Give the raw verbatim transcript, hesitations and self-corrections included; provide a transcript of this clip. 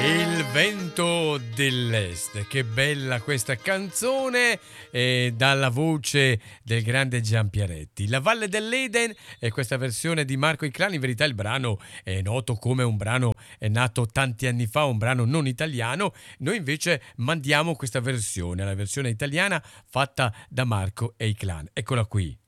Il vento dell'est, che bella questa canzone, eh, dalla voce del grande Giampiaretti. La Valle dell'Eden è questa versione di Marco Iclani. In verità il brano è noto come un brano è nato tanti anni fa, un brano non italiano. Noi invece mandiamo questa versione, la versione italiana fatta da Marco e Iclan. Eccola qui.